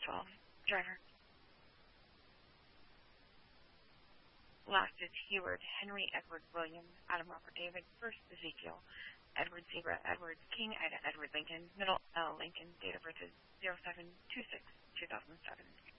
12. Driver. Last is Heward, Henry Edward William, Adam Robert David, first Ezekiel, Edward Zebra, Edward King, Ida Edward Lincoln, middle L Lincoln, date of birth is 07/26/2007.